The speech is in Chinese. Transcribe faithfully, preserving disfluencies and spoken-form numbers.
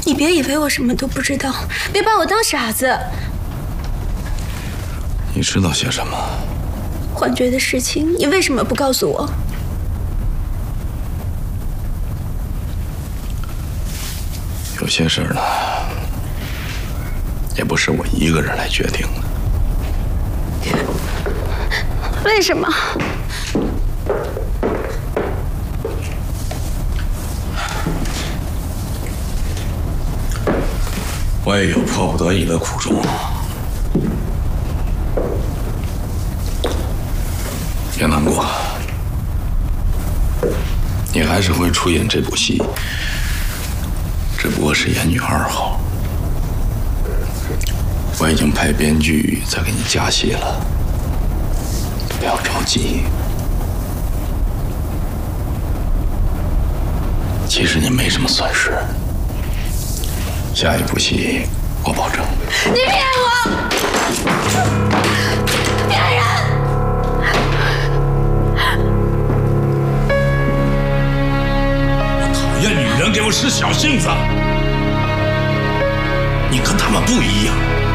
你别以为我什么都不知道，别把我当傻子。 你知道些什么？ 幻觉的事情，你为什么不告诉我？ 有些事儿呢，也不是我一个人来决定的。 为什么？ 我也有迫不得已的苦衷。别难过，你还是会出演这部戏，只不过是演女二号。我已经派编剧在给你加戏了，不要着急。其实你没什么损失，下一部戏我保证。 你骗我！骗人！ 我讨厌女人给我使小性子，你跟他们不一样。